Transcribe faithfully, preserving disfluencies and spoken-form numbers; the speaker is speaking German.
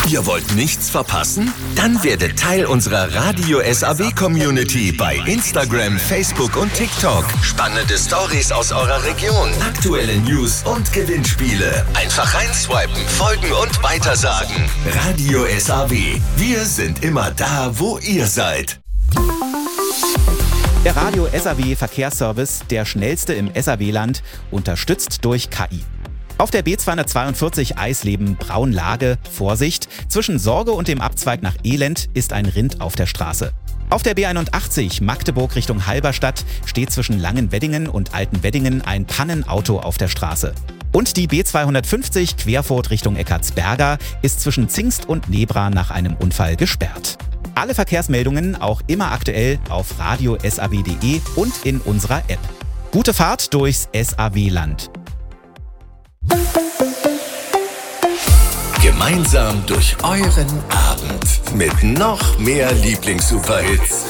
Ihr wollt nichts verpassen? Dann werdet Teil unserer Radio S A W-Community bei Instagram, Facebook und TikTok. Spannende Stories aus eurer Region, aktuelle News und Gewinnspiele. Einfach reinswipen, folgen und weitersagen. Radio S A W. Wir sind immer da, wo ihr seid. Der Radio S A W Verkehrsservice, der schnellste im S A W-Land, unterstützt durch K I. Auf der B zweihundertzweiundvierzig Eisleben-Braunlage, Vorsicht, zwischen Sorge und dem Abzweig nach Elend ist ein Rind auf der Straße. Auf der B einundachtzig Magdeburg Richtung Halberstadt steht zwischen Langenweddingen und Altenweddingen ein Pannenauto auf der Straße. Und die B zweihundertfünfzig Querfurt Richtung Eckartsberga ist zwischen Zingst und Nebra nach einem Unfall gesperrt. Alle Verkehrsmeldungen auch immer aktuell auf radio S A W punkt de und in unserer App. Gute Fahrt durchs S A W-Land. Gemeinsam durch euren Abend mit noch mehr Lieblings-Superhits.